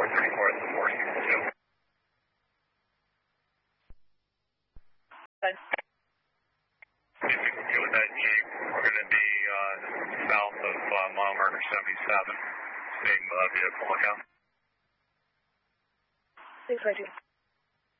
434 at the 462. With that Jeep, we're going to be south of mile marker 77, seeing the vehicle account. 642.